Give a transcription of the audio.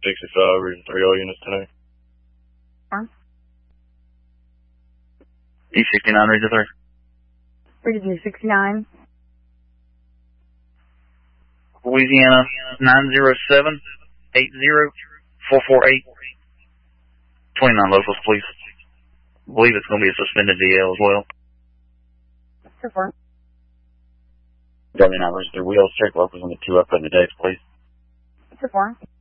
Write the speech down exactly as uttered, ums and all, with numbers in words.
sixty-five, reading three all units today. Huh? E sixty-nine, read the three. Reading E sixty-nine. Louisiana nine zero seven eight zero four four eight. twenty-nine locals, please. I believe it's going to be a suspended D L as well. Confirm. W nine versus three wheels, check locals on the two up in the days, please. Confirm.